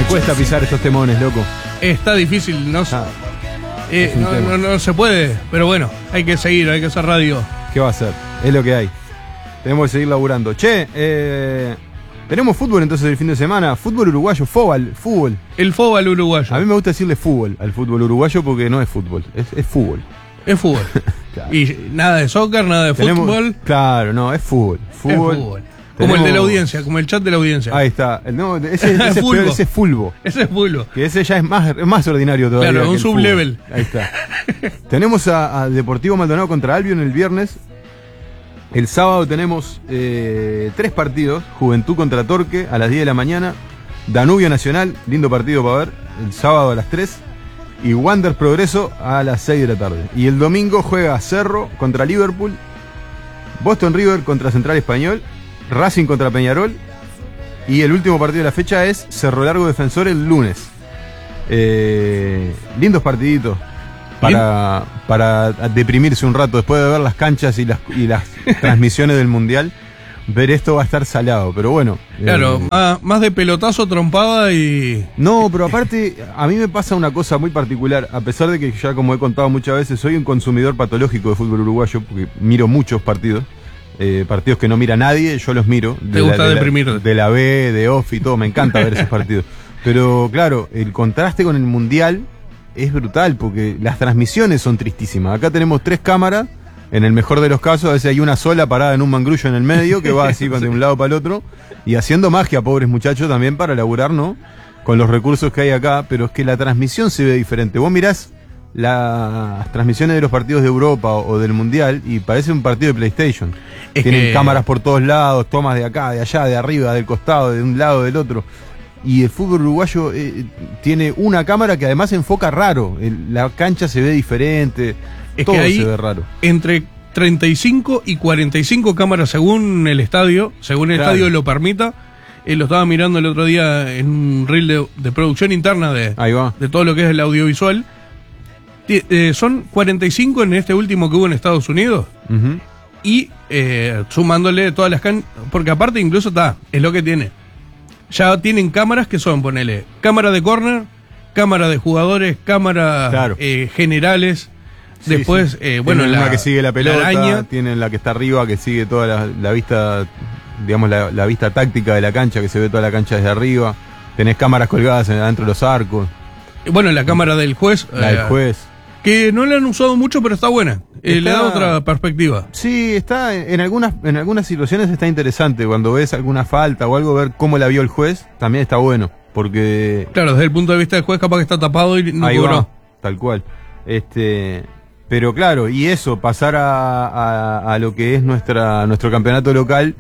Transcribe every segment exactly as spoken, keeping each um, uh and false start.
cuesta pisar estos temones, loco. Está difícil, no, Ah, eh, es un no, tema. no, no se puede, pero bueno, hay que seguir, hay que hacer radio. ¿Qué va a hacer? Es lo que hay. Tenemos que seguir laburando. Che, eh, tenemos fútbol entonces el fin de semana. Fútbol uruguayo, fútbol, fútbol. El fútbol uruguayo. A mí me gusta decirle fútbol al fútbol uruguayo porque no es fútbol, es, es fútbol. Es fútbol. Claro. Y nada de soccer, nada de Tenemos- fútbol. Claro, no, es fútbol. Fútbol. Es fútbol. Como el de la Tenemos- audiencia, como el chat de la audiencia. Ahí está. El- No, ese, ese, es Fulbo. peor, ese es fulbo. Ese es fútbol. Que ese ya es más, es más ordinario todavía. Claro, que un el fútbol. sublevel. Ahí está. Tenemos a, a Deportivo Maldonado contra Albion el viernes. El sábado tenemos eh, tres partidos. Juventud contra Torque a las diez de la mañana. Danubio Nacional, lindo partido para ver. El sábado a las tres. Y Wander Progreso a las seis de la tarde. Y el domingo juega Cerro contra Liverpool. Boston River contra Central Español. Racing contra Peñarol. Y el último partido de la fecha es Cerro Largo Defensor el lunes. Eh, lindos partiditos para, para deprimirse un rato después de ver las canchas y las, y las transmisiones del Mundial. Ver esto va a estar salado, pero bueno. Claro, eh, más, más de pelotazo, trompada y... no, pero aparte, a mí me pasa una cosa muy particular. A pesar de que ya, como he contado muchas veces, soy un consumidor patológico de fútbol uruguayo, porque miro muchos partidos. Eh, partidos que no mira nadie, yo los miro. Te gusta deprimirte. De la B, de Off y todo, me encanta ver esos partidos. Pero claro, el contraste con el Mundial es brutal, porque las transmisiones son tristísimas. Acá tenemos tres cámaras, en el mejor de los casos, a veces hay una sola parada en un mangrullo en el medio, que va así de un lado para el otro, y haciendo magia, pobres muchachos, también para laburar, ¿no? Con los recursos que hay acá, pero es que la transmisión se ve diferente. Vos mirás las transmisiones de los partidos de Europa o, o del Mundial y parece un partido de PlayStation. Es Tienen que- cámaras por todos lados, tomas de acá, de allá, de arriba, del costado, de un lado, del otro. Y el fútbol uruguayo eh, tiene una cámara que además enfoca raro. El- la cancha se ve diferente, Es todo que ahí, se ve raro. entre treinta y cinco y cuarenta y cinco cámaras según el estadio, según el Claro. estadio lo permita. Eh, lo estaba mirando el otro día en un reel de, de producción interna de, Ahí va. de todo lo que es el audiovisual. Ti- eh, son cuarenta y cinco en este último que hubo en Estados Unidos. Ujú. Y eh, sumándole todas las can... Porque aparte incluso está, es lo que tiene. Ya tienen cámaras que son, ponele, cámara de córner, cámara de jugadores, cámaras Claro. eh, generales. Sí, Después, sí. eh, bueno, Tienen la, una que sigue la pelota, araña. tienen la que está arriba, que sigue toda la, la vista, digamos, la, la vista táctica de la cancha, que se ve toda la cancha desde arriba. Tenés cámaras colgadas en- adentro de los arcos, Bueno, la cámara del juez. la del eh, juez. Que no la han usado mucho, pero está buena. Eh, Le Está- da otra perspectiva. Sí, está en algunas en algunas situaciones está interesante. Cuando ves alguna falta o algo, ver cómo la vio el juez, también está bueno. Porque Claro, desde el punto de vista del juez, capaz que está tapado y no ahí cobró. va, tal cual. Este, pero claro, y eso, pasar a, a, a lo que es nuestra nuestro campeonato local,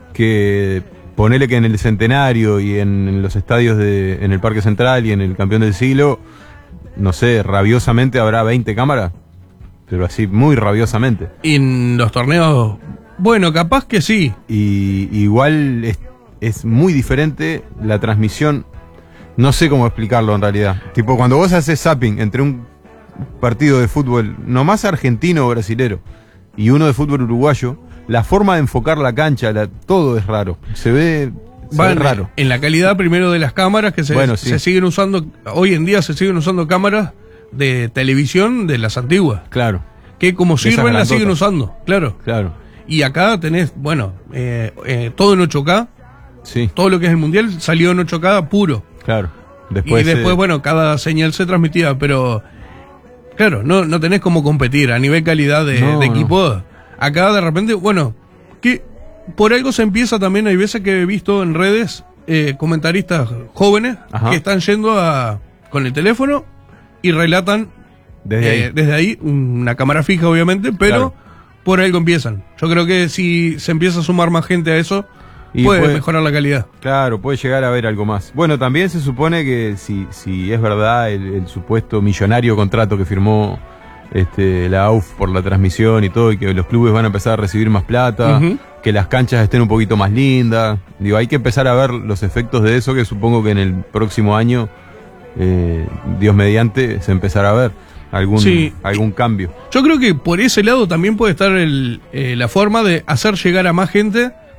que ponele que en el Centenario y en, en los estadios de, en el Parque Central y en el Campeón del Siglo, no sé, rabiosamente habrá veinte cámaras, pero así muy rabiosamente. Y en los torneos, bueno, capaz que sí. Y igual es, es muy diferente la transmisión. No sé cómo explicarlo en realidad. Tipo, cuando vos haces zapping entre un partido de fútbol, nomás argentino o brasilero, y uno de fútbol uruguayo, la forma de enfocar la cancha, la- todo es raro. Se ve, se ve Van raro. en la calidad primero de las cámaras que se, Bueno, sí. se siguen usando, hoy en día se siguen usando cámaras de televisión de las antiguas, Claro, que como De esas sirven las siguen grandotas. usando, claro. claro. Y acá tenés, bueno, eh, eh, todo en ocho K, Sí, todo lo que es el mundial salió en ocho K puro. claro. Después, y después, eh, bueno, cada señal se transmitía, pero claro, no, no tenés cómo competir a nivel calidad de, No, de no. equipo. Acá de repente, bueno, que por algo se empieza también, hay veces que he visto en redes eh, comentaristas jóvenes Ajá. que están yendo a con el teléfono y relatan desde eh, ahí. desde ahí, una cámara fija obviamente, pero Claro. por algo empiezan. Yo creo que si se empieza a sumar más gente a eso, Y puede, puede- mejorar la calidad. Claro, puede llegar a haber algo más. Bueno, también se supone que si, si es verdad el, el supuesto millonario contrato que firmó este, la A U F por la transmisión y todo, y que los clubes van a empezar a recibir más plata, Ujú. que las canchas estén un poquito más lindas. Digo, hay que empezar a ver los efectos de eso, que supongo que en el próximo año, eh, Dios mediante, se empezará a ver algún, Sí. algún cambio. Yo creo que por ese lado también puede estar el, eh, la forma de hacer llegar a más gente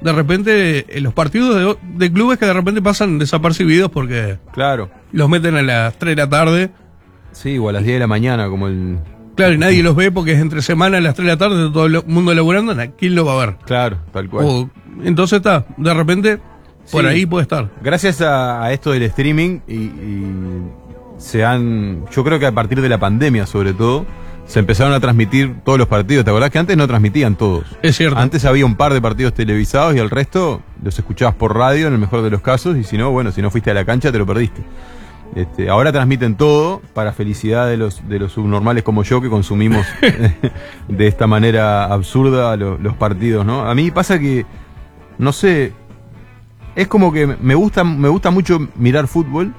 de repente, eh, los partidos de, de clubes que de repente pasan desapercibidos porque Claro. los meten a las tres de la tarde. Sí, o a las diez de la mañana, como el... Claro, y nadie los ve porque es entre semana a las tres de la tarde, todo el mundo laburando, ¿quién lo va a ver? Claro, tal cual. O, entonces está, de repente, por Sí. ahí puede estar. Gracias a, a esto del streaming y, y se han, yo creo que a partir de la pandemia sobre todo, se empezaron a transmitir todos los partidos. ¿Te acordás que antes no transmitían todos? Es cierto. Antes había un par de partidos televisados y el resto los escuchabas por radio en el mejor de los casos, y si no, bueno, si no fuiste a la cancha te lo perdiste. Este, ahora transmiten todo para felicidad de los de los subnormales como yo que consumimos de esta manera absurda lo, los partidos, ¿no? A mí pasa que, no sé, es como que me gusta, me gusta mucho mirar fútbol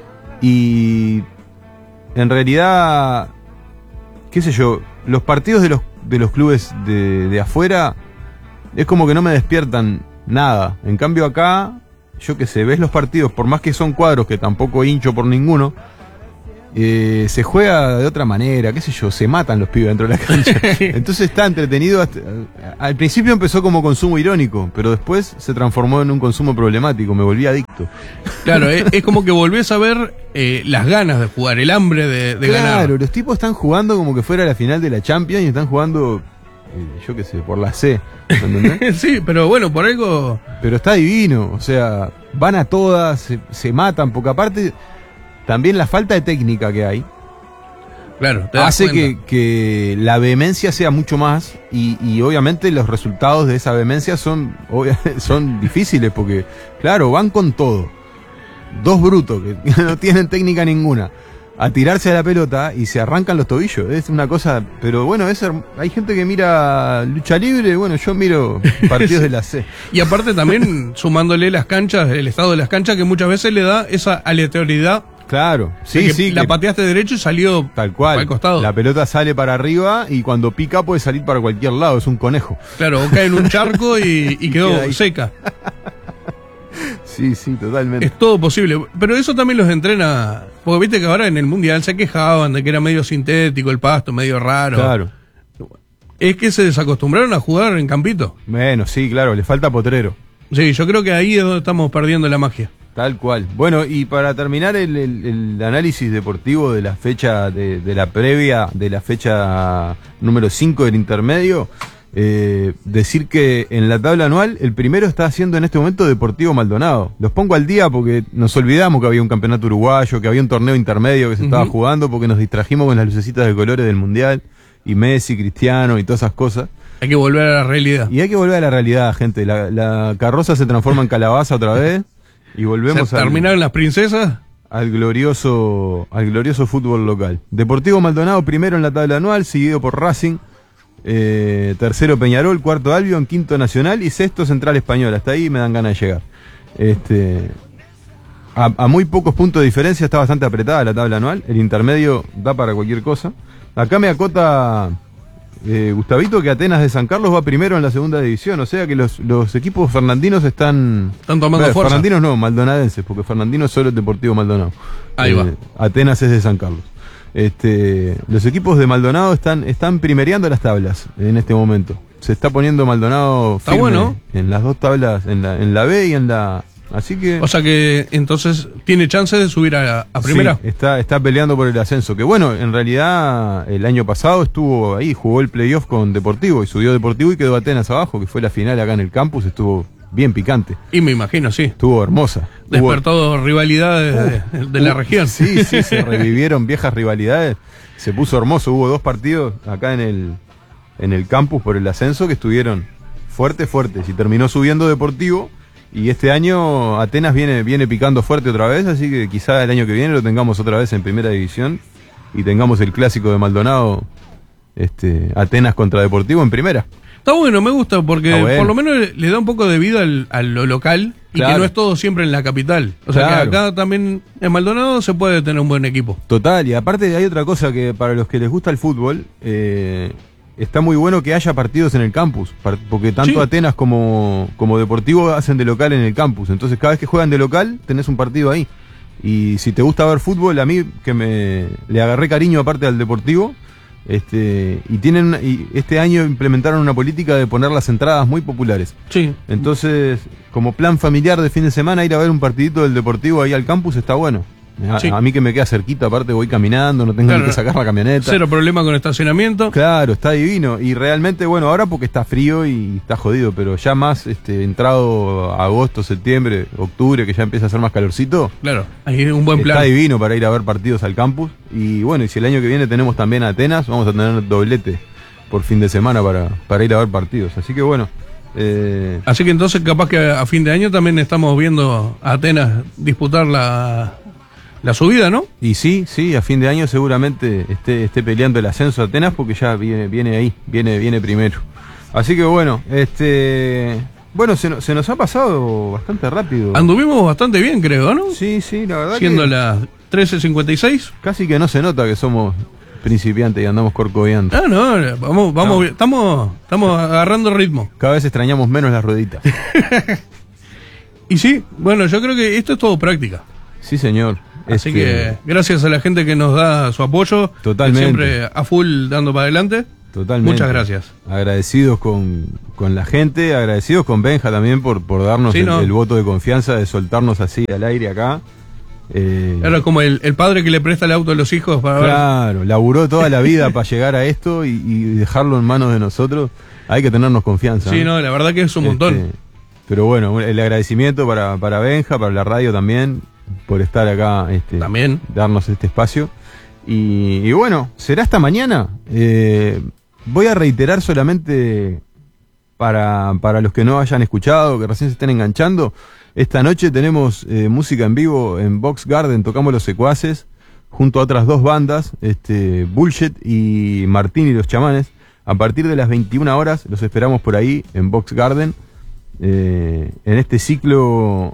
y en realidad, qué sé yo, los partidos de los, de los clubes de, de afuera es como que no me despiertan nada. En cambio acá, yo qué sé, ves los partidos, por más que son cuadros que tampoco hincho por ninguno, eh, se juega de otra manera, qué sé yo, se matan los pibes dentro de la cancha. Entonces está entretenido. Hasta, al principio empezó como consumo irónico, pero después se transformó en un consumo problemático, me volví adicto. Claro, es, es como que volvés a ver eh, las ganas de jugar, el hambre de, de claro, ganar. Claro, los tipos están jugando como que fuera la final de la Champions y están jugando, eh, yo qué sé, por la C. ¿Entendés? Sí, pero bueno, por algo... Pero está divino, o sea, van a todas, se, se matan, porque aparte también la falta de técnica que hay claro, te das hace que, cuenta. que la vehemencia sea mucho más y, y obviamente los resultados de esa vehemencia son, obvia, son difíciles porque, claro, van con todo. Dos brutos que no tienen técnica ninguna a tirarse a la pelota y se arrancan los tobillos. Es una cosa, pero bueno, es, hay gente que mira lucha libre, bueno, yo miro partidos de la C. Y aparte también sumándole las canchas, el estado de las canchas que muchas veces le da esa aleatoriedad. Claro, sí, que sí. La que pateaste derecho y salió tal cual. al costado. La pelota sale para arriba y cuando pica puede salir para cualquier lado, es un conejo. Claro, o cae en un charco y, y quedó Queda ahí. seca. Sí, sí, totalmente. Es todo posible. Pero eso también los entrena. Porque viste que ahora en el Mundial se quejaban de que era medio sintético el pasto, medio raro. Claro. Es que se desacostumbraron a jugar en campito. Bueno, sí, claro, le falta potrero. Sí, yo creo que ahí es donde estamos perdiendo la magia. Tal cual. Bueno, y para terminar el, el, el análisis deportivo de la fecha, de, de la previa, de la fecha número cinco del intermedio, eh, decir que en la tabla anual el primero está haciendo en este momento Deportivo Maldonado. Los pongo al día porque nos olvidamos que había un campeonato uruguayo, que había un torneo intermedio que se estaba uh-huh. jugando, porque nos distrajimos con las lucecitas de colores del Mundial, y Messi, Cristiano y todas esas cosas. Hay que volver a la realidad. Y hay que volver a la realidad, gente. La, la carroza se transforma en calabaza otra vez. Y volvemos a terminaron las princesas al glorioso al glorioso fútbol local. Deportivo Maldonado primero en la tabla anual, seguido por Racing, eh, tercero Peñarol, cuarto Albion, quinto Nacional y sexto Central Español. Hasta ahí me dan ganas de llegar. Este, a, a muy pocos puntos de diferencia, está bastante apretada la tabla anual. El intermedio da para cualquier cosa. Acá me acota Eh, Gustavito que Atenas de San Carlos va primero en la segunda división, o sea que los, los equipos fernandinos están... Están tomando bueno, fuerza. Fernandinos no, maldonadenses, porque Fernandino es solo el Deportivo Maldonado. Ahí eh, va. Atenas es de San Carlos. Este, los equipos de Maldonado están, están primereando las tablas en este momento. Se está poniendo Maldonado está firme bueno. en las dos tablas, en la, en la B y en la... Así que... O sea que entonces tiene chance de subir a, a primera. Sí, está, está peleando por el ascenso. Que bueno, en realidad el año pasado estuvo ahí, jugó el playoff con Deportivo y subió Deportivo y quedó Atenas abajo, que fue la final acá en el campus, estuvo bien picante. Y me imagino, sí. Estuvo hermosa. Despertó Hubo... rivalidades uh, de, de uh, la región. Sí, sí, se revivieron viejas rivalidades. Se puso hermoso. Hubo dos partidos acá en el, en el campus por el ascenso que estuvieron fuertes, fuertes. Y terminó subiendo Deportivo. Y este año Atenas viene, viene picando fuerte otra vez, así que quizá el año que viene lo tengamos otra vez en primera división y tengamos el clásico de Maldonado, este, Atenas contra Deportivo en primera. Está bueno, me gusta porque bueno. por lo menos le da un poco de vida al, a lo local y claro. que no es todo siempre en la capital. O sea claro. que acá también en Maldonado se puede tener un buen equipo. Total, y aparte hay otra cosa que para los que les gusta el fútbol... Eh, está muy bueno que haya partidos en el campus, porque tanto sí. Atenas como, como Deportivo hacen de local en el campus. Entonces cada vez que juegan de local tenés un partido ahí. Y si te gusta ver fútbol, a mí que me le agarré cariño aparte al Deportivo, Este, y tienen una- y este año implementaron una política de poner las entradas muy populares. Sí. Entonces, como plan familiar de fin de semana, ir a ver un partidito del Deportivo ahí al campus está bueno. A, Sí. a mí que me queda cerquita, aparte voy caminando, no tengo Claro, ni que sacar la camioneta. Cero problema con estacionamiento. Claro, está divino. Y realmente, bueno, ahora porque está frío y está jodido, pero ya más este, entrado agosto, septiembre, octubre, que ya empieza a hacer más calorcito, Claro, ahí un buen plan. está divino para ir a ver partidos al campus. Y bueno, y si el año que viene tenemos también Atenas, vamos a tener doblete por fin de semana para, para ir a ver partidos. Así que bueno. Eh, Así que entonces capaz que a fin de año también estamos viendo a Atenas disputar la, la subida, ¿no? y sí, sí, a fin de año seguramente esté, esté peleando el ascenso a Atenas porque ya viene, viene ahí, viene, viene primero. Así que bueno, este bueno, se, no- se nos ha pasado bastante rápido. Anduvimos bastante bien, creo, ¿no? Sí, sí, la verdad Siendo que las trece cincuenta y seis. casi que no se nota que somos principiantes y andamos corcoveando. Ah, no, vamos, vamos, No. bien. estamos, estamos agarrando ritmo. Cada vez extrañamos menos las rueditas. Y sí, bueno, yo creo que esto es todo práctica. Sí, señor. Así Este, que gracias a la gente que nos da su apoyo. Totalmente. Siempre a full dando para adelante. Totalmente. Muchas gracias. Agradecidos con, con la gente, agradecidos con Benja también por, por darnos Sí, el, ¿no? el voto de confianza de soltarnos así al aire acá. Eh, Era como el, el padre que le presta el auto a los hijos para ver. claro, laburó toda la vida para llegar a esto y, y dejarlo en manos de nosotros. Hay que tenernos confianza. Sí, no, la verdad que es un montón. Este, pero bueno, el agradecimiento para, para Benja, para la radio también, por estar acá, este, También. darnos este espacio. Y, y bueno, será hasta mañana. Eh, voy a reiterar solamente para, para los que no hayan escuchado, que recién se estén enganchando. Esta noche tenemos eh, música en vivo en Box Garden, tocamos Los Secuaces, junto a otras dos bandas, este, Bullshit y Martín y los Chamanes. A partir de las veintiuna horas los esperamos por ahí en Box Garden, eh, en este ciclo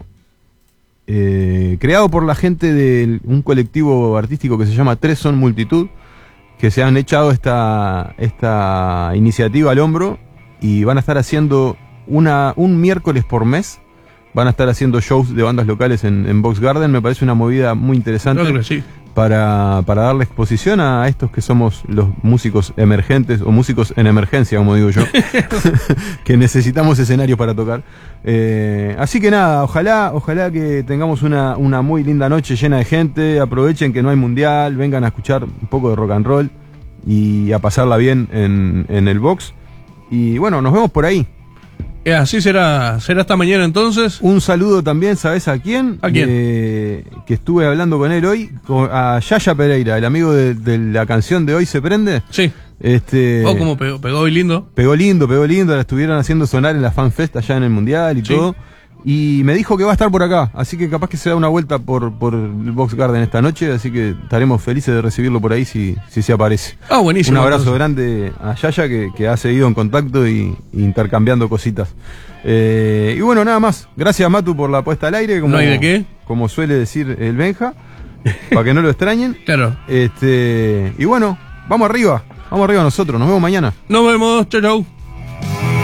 eh, creado por la gente de un colectivo artístico que se llama Tres Son Multitud, que se han echado esta, esta iniciativa al hombro y van a estar haciendo una, un miércoles por mes. Van a estar haciendo shows de bandas locales en, en Box Garden. Me parece una movida muy interesante Creo que sí. para, para darle exposición a estos que somos los músicos emergentes o músicos en emergencia, como digo yo, que necesitamos escenarios para tocar. Eh, así que nada, ojalá, ojalá que tengamos una, una muy linda noche llena de gente. Aprovechen que no hay mundial, vengan a escuchar un poco de rock and roll y a pasarla bien en, en el box. Y bueno, nos vemos por ahí. Eh, así será, será esta mañana entonces. Un saludo también, ¿sabes a quién? ¿A quién? Eh, que estuve hablando con él hoy, con- a Yaya Pereira, el amigo de, de la canción de Hoy Se Prende. Sí. Este, Oh, como pegó, pegó y lindo. Pegó lindo, pegó lindo, la estuvieron haciendo sonar en la FanFest allá en el Mundial y Sí. todo. Y me dijo que va a estar por acá, así que capaz que se da una vuelta por, por el Box Garden esta noche, así que estaremos felices de recibirlo por ahí si, si se aparece. Ah, buenísimo. Un abrazo entonces. grande a Yaya que, que ha seguido en contacto y, y intercambiando cositas. Eh, y bueno, nada más. Gracias, Matu, por la puesta al aire, como, No hay de qué. como suele decir el Benja, para que no lo extrañen. Claro. Este, y bueno, vamos arriba, vamos arriba nosotros, nos vemos mañana. Nos vemos. Chau, chau.